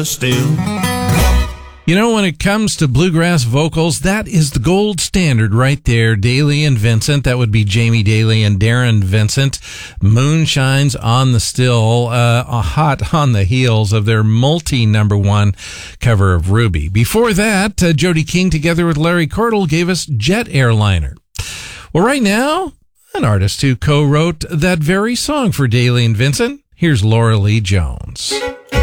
Still. You know, when it comes to bluegrass vocals, that is the gold standard right there. Daly and Vincent, that would be Jamie Daly and Darren Vincent. Moonshine's on the still, hot on the heels of their multi-number one cover of Ruby. Before that, Jody King together with Larry Cordell gave us Jet Airliner. Well, right now, an artist who co-wrote that very song for Daly and Vincent, here's Laura Lee Jones.